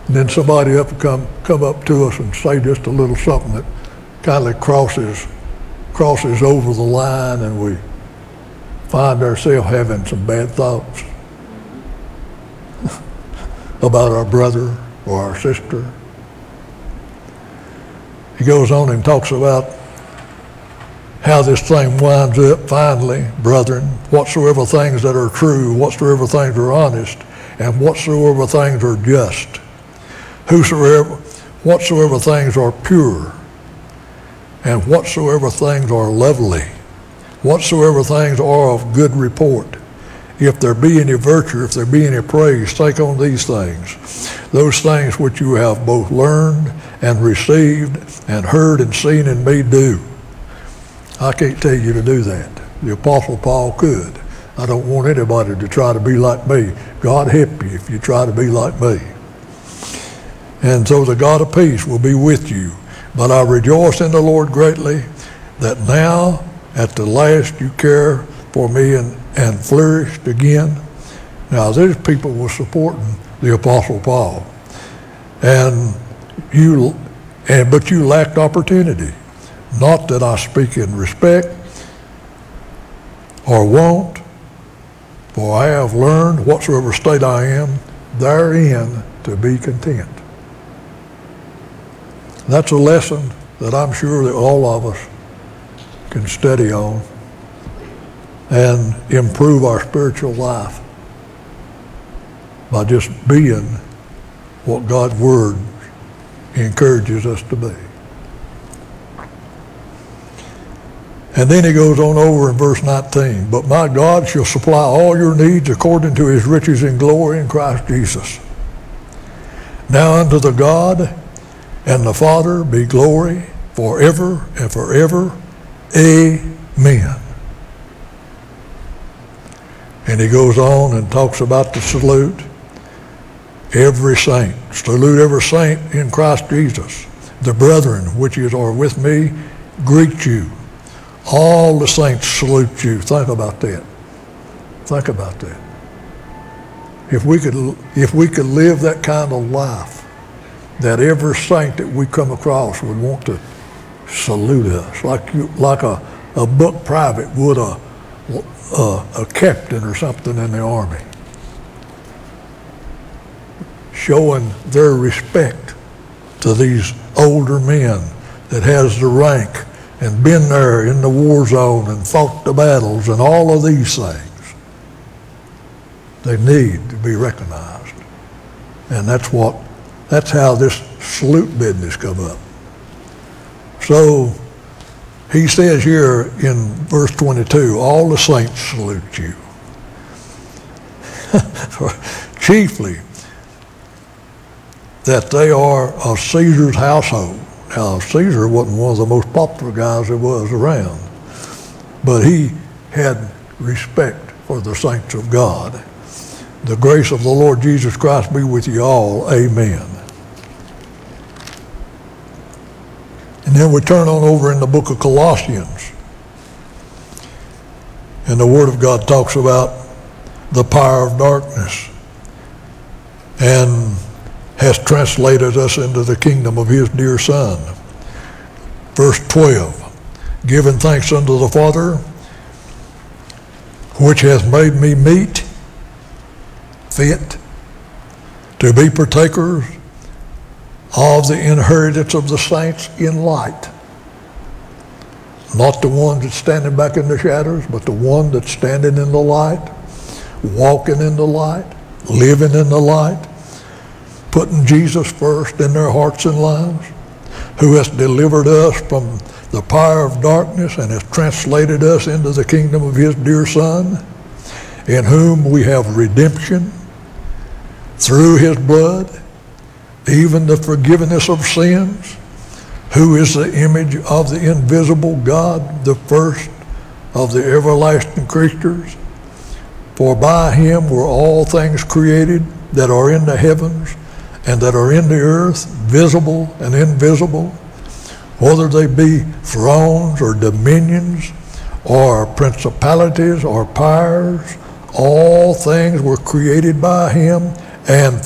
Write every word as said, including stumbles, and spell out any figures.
And then somebody up come come up to us and say just a little something that kind of crosses crosses over the line, and we find ourselves having some bad thoughts about our brother or our sister. He goes on and talks about how this thing winds up finally, brethren, whatsoever things that are true, whatsoever things are honest, and whatsoever things are just, whosoever, whatsoever things are pure, and whatsoever things are lovely, whatsoever things are of good report, if there be any virtue, if there be any praise, think on these things. Those things which you have both learned and received and heard and seen in me do. I can't tell you to do that. The Apostle Paul could. I don't want anybody to try to be like me. God help you if you try to be like me. And so the God of peace will be with you. But I rejoice in the Lord greatly that now at the last you care for me and, and flourished again. Now these people were supporting the Apostle Paul. And you, and but you lacked opportunity. Not that I speak in respect or want, for I have learned whatsoever state I am, therein to be content. That's a lesson that I'm sure that all of us can study on and improve our spiritual life by just being what God's Word encourages us to be. And then he goes on over in verse nineteen, but my God shall supply all your needs according to his riches and glory in Christ Jesus. Now unto the God and the Father be glory forever and forever. Amen. And he goes on and talks about the salute. Every saint, salute every saint in Christ Jesus. The brethren which is are with me greet you. All the saints salute you. Think about that. Think about that. If we could, if we could live that kind of life, that every saint that we come across would want to salute us, like you, like a, a book private would a, a a captain or something in the army, showing their respect to these older men that has the rank and been there in the war zone and fought the battles and all of these things. They need to be recognized. And that's what, that's how this salute business come up. So he says here in verse twenty-two, all the saints salute you. Chiefly that they are of Caesar's household. Now, Caesar wasn't one of the most popular guys there was around, but he had respect for the saints of God. The grace of the Lord Jesus Christ be with you all. Amen. And then we turn on over in the book of Colossians, and the Word of God talks about the power of darkness and has translated us into the kingdom of his dear Son. Verse twelve, giving thanks unto the Father, which hath made me meet, fit, to be partakers of the inheritance of the saints in light. Not the one that's standing back in the shadows, but the one that's standing in the light, walking in the light, living in the light, putting Jesus first in their hearts and lives, who has delivered us from the power of darkness and has translated us into the kingdom of his dear Son, in whom we have redemption through his blood, even the forgiveness of sins, who is the image of the invisible God, the first of the everlasting creatures. For by him were all things created that are in the heavens and that are in the earth, visible and invisible, whether they be thrones or dominions or principalities or powers, all things were created by him and